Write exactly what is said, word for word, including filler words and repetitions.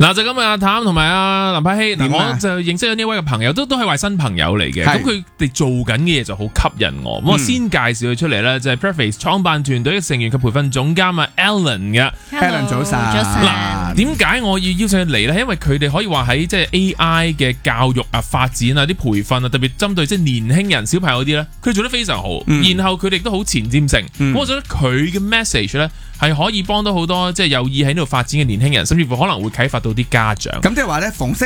嗱就咁啊，阿譚同埋阿林柏希，嗱我就認識咗呢位嘅朋友，都都係位新朋友嚟嘅。咁佢哋做緊嘅嘢就好吸引我。咁、嗯、我先介紹佢出嚟咧，就係 Preface 創辦團隊嘅成員及培訓總監啊 Alan 嘅。 Alan 早晨。 嗱，點解我要邀請佢嚟咧？因為佢哋可以話喺即係 A I 嘅教育啊、發展啊、啲培訓啊，特別針對即係年輕人、小朋友啲咧，佢做得非常好。嗯、然後佢哋都好前瞻性。咁、嗯、我覺得佢嘅 message 咧係可以幫到好多即係有意喺呢度發展嘅年輕人，甚至乎可能會啟發到啲家長。 咁即係話咧，逢